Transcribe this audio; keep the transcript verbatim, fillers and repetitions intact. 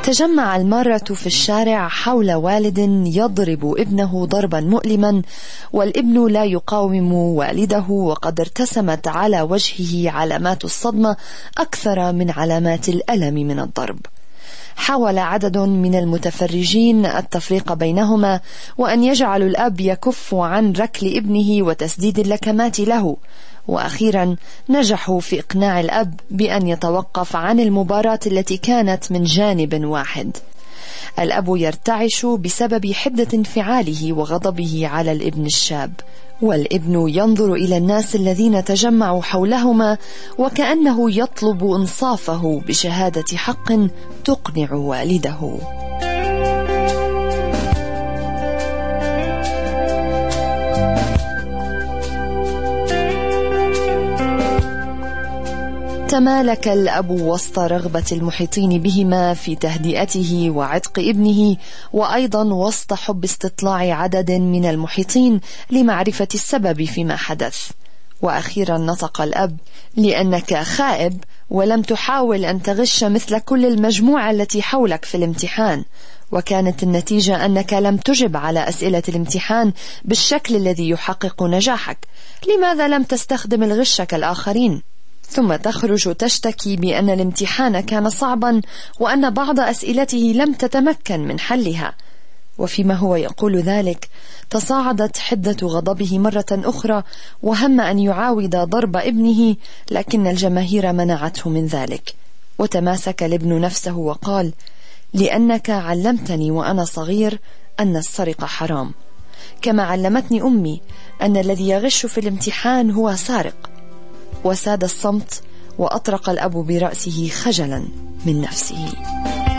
تجمع المارة في الشارع حول والد يضرب ابنه ضربا مؤلما، والابن لا يقاوم والده، وقد ارتسمت على وجهه علامات الصدمة أكثر من علامات الألم من الضرب. حاول عدد من المتفرجين التفريق بينهما، وأن يجعل الأب يكف عن ركل ابنه وتسديد اللكمات له، وأخيرا نجحوا في إقناع الأب بأن يتوقف عن المباراة التي كانت من جانب واحد. الأب يرتعش بسبب حدة انفعاله وغضبه على الابن الشاب، والابن ينظر إلى الناس الذين تجمعوا حولهما وكأنه يطلب إنصافه بشهادة حق تقنع والده. تمالك الأب وسط رغبة المحيطين بهما في تهدئته وعتق ابنه، وأيضا وسط حب استطلاع عدد من المحيطين لمعرفة السبب فيما حدث. وأخيرا نطق الأب: لأنك خائب ولم تحاول أن تغش مثل كل المجموعة التي حولك في الامتحان، وكانت النتيجة أنك لم تجب على أسئلة الامتحان بالشكل الذي يحقق نجاحك. لماذا لم تستخدم الغش كالآخرين؟ ثم تخرج تشتكي بأن الامتحان كان صعبا وأن بعض أسئلته لم تتمكن من حلها. وفيما هو يقول ذلك تصاعدت حدة غضبه مرة أخرى، وهم أن يعاود ضرب ابنه، لكن الجماهير منعته من ذلك. وتماسك الابن نفسه وقال: لأنك علمتني وأنا صغير أن السرقة حرام، كما علمتني أمي أن الذي يغش في الامتحان هو سارق. وساد الصمت، وأطرق الأب برأسه خجلا من نفسه.